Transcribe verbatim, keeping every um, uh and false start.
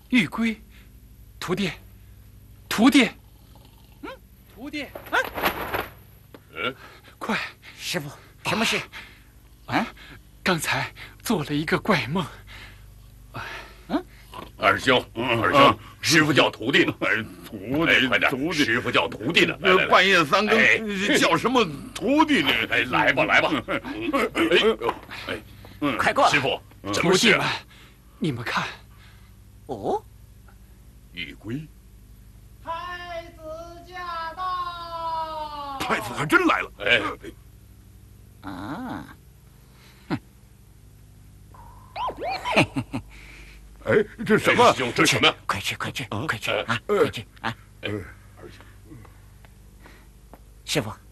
玉龟，徒弟，徒弟，嗯，徒弟，啊， 嗯， 快， 师傅，什么事？啊， 刚才做了一个怪梦。 嗯，二兄，二兄，师傅叫徒弟呢。 哎，徒弟， 快点， 徒弟， 师傅叫徒弟呢。来来来， 半夜三更叫什么徒弟呢？ 哎，来吧，来吧。哎， 哎，快过来！ 师傅，什么事啊？ 你们看。 哦， 玉龟， 太子驾到！ 太子还真来了！ 哎， 啊， 哼，哎，这什么？ 兄，这什么？ 快吃，快吃，快吃啊！快吃啊！师傅，